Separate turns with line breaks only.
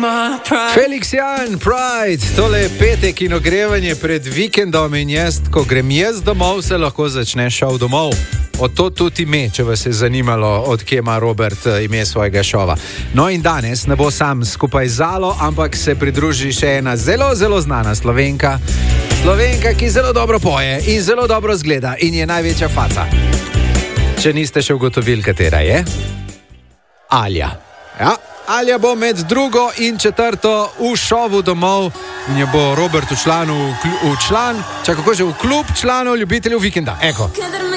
Felix Jan, Pride, tole je petek in ogrevanje pred vikendom in jaz, ko grem jaz domov, se lahko začne šov domov. Od to tudi ime, če vas je zanimalo, od kje ima Robert ime svojega šova. No in danes ne bo sam skupaj z Zalo, ampak se pridruži še ena zelo, zelo znana Slovenka. Slovenka, ki zelo dobro poje in zelo dobro zgleda in je največja faca. Če niste še ugotovili, katera je? Alja. Ja, Alja bo med 2. in 4. v šovu domov in jo bo Robert v klub članov ljubiteljev vikenda. Eko.